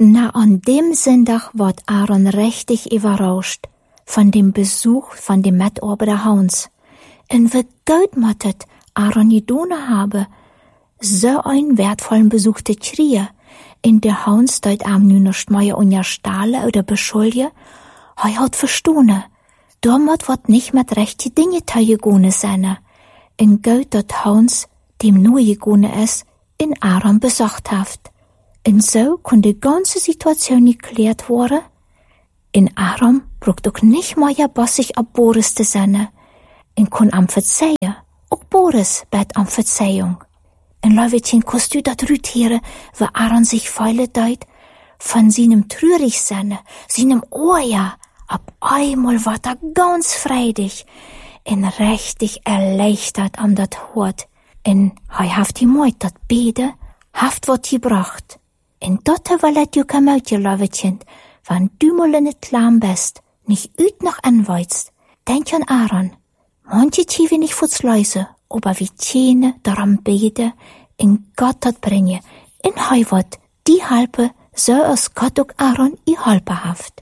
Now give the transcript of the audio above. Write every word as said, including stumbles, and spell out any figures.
Na, an dem Sonntag ward Aaron richtig überrascht von dem Besuch von dem Mitarbeiter Hans. Und wie gut mattet Aaron gedone habe, so einen wertvollen Besuch zu kriegen. In der Hans dort am nu nicht mehr unterstahlen oder beschuldigen, hei hat verstanden. Damit wird nicht mit rechte Dinge teilgegangen sein. In Gott dort Hans, dem nur gegangen ist, in Aaron besorgt hat. Und so konnte die ganze Situation geklärt worden. In Aaron braucht auch nicht mehr bossig ab Boris zu sein. Und kann am verzeihen. Auch Boris bet am Verzeihung. In Leutchen kannst du dat rütieren, wo Aaron sich feile deut, von seinem Trürigsein, seinem Ohr, ab einmal war er ganz freudig, en richtig erleichtert am dat Hort, en hei haft die Meut dat Bede, haft wat gebracht. En dotte wallet du kein Mäutje, Leutchen, wann du mal in et Lamm bist, nicht üt noch anweizt, denk an Aaron, manche tiefe nicht futzleuse, aber wie tjene daran bede, in Gott hat bringe, in hei wat die halpe, so als Gott auch Aaron i halpe haft.